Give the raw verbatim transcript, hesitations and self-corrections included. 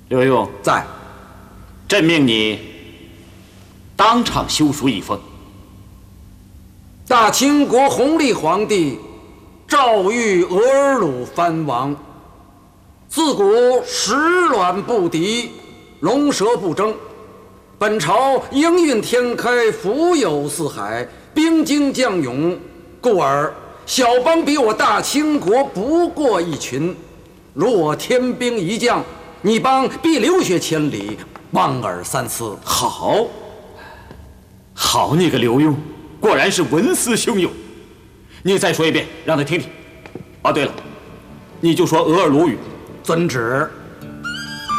刘墉在。 朕命你当场修书一封。 大清国弘历皇帝诏谕额尔鲁藩王：自古时卵不敌，龙蛇不争。本朝应运天开，福有四海，兵精将勇，故而小邦比我大清国不过一群。如我天兵一将，你邦必流血千里，望尔三思。 好，好，你个刘墉，果然是文思汹涌。你再说一遍，让他听听。哦，对了，你就说额尔鲁语。 遵旨。